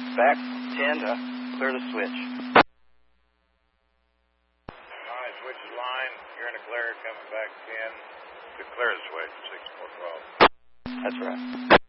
Back 10 to clear the switch. Alright, switch the line. You're in the clear, coming back 10 to clear the switch, 6412. That's right.